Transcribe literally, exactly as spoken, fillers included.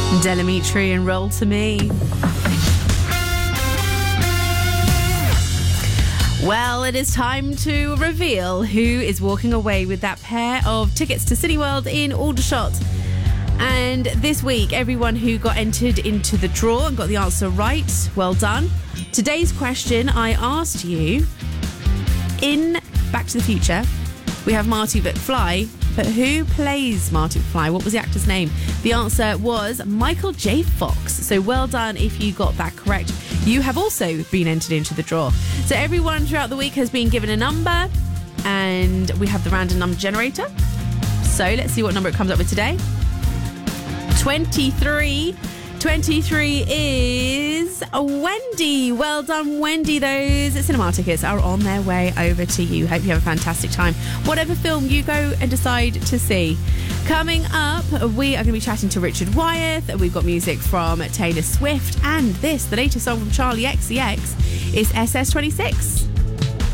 Delamitri and Roll to Me. Well, it is time to reveal who is walking away with that pair of tickets to Cineworld in Aldershot. And this week, everyone who got entered into the draw and got the answer right, well done. Today's question, I asked you, in Back to the Future, we have Marty McFly, but who plays Marty McFly? What was the actor's name? The answer was Michael J. Fox. So well done if you got that correct. You have also been entered into the draw. So everyone throughout the week has been given a number, and we have the random number generator. So let's see what number it comes up with today. twenty-three. twenty-three is Wendy. Well done, Wendy. Those cinema tickets are on their way over to you. Hope you have a fantastic time. Whatever film you go and decide to see. Coming up, we are going to be chatting to Richard Wyeth. We've got music from Taylor Swift. And this, the latest song from Charlie X C X, is S S twenty-six.